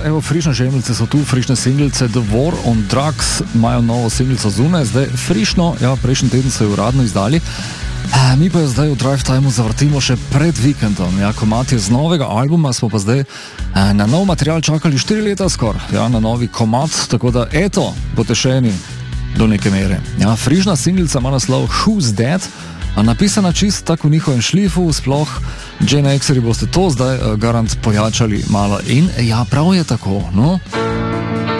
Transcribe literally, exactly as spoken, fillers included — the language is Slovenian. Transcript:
evo, frišne žemljice so tu, frišne singlice, The War on Drugs imajo novo singlico zunaj, zdaj frišno, ja, prejšnji teden so jo uradno izdali. E, mi pa jo zdaj v Drive Timeu zavrtimo še pred vikendom. Ja, komad je z novega albuma, smo pa zdaj e, na nov material čakali štiri leta skor, ja, na novi komad, tako da eto, potešeni do neke mere. Ja, frišna singlica ima naslov Who's Dead, a napisana čist tako v njihovem šlifu, sploh Gen Xeri boste to zdaj uh, garant pojačali malo in ja, prav je tako, no?